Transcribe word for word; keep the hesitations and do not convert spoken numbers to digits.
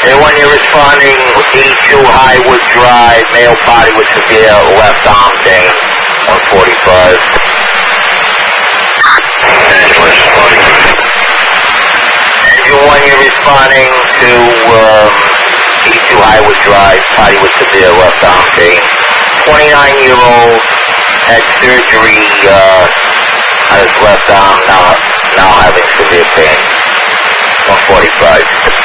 And when you're responding, eighty-two Highwood Drive, male body with severe left arm pain, one forty-five. Engine responding. Engine one, you're responding to um, eighty-two Highwood Drive, body with severe left arm pain. twenty-nine-year-old had surgery uh, on his left arm, now, now having severe pain, one forty-five.